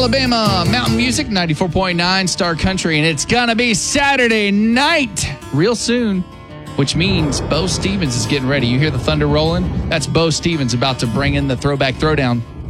Alabama Mountain Music, 94.9 Star Country, and it's going to be Saturday night real soon, which means Bo Stevens is getting ready. You hear the thunder rolling? That's Bo Stevens about to bring in the Throwback Throwdown.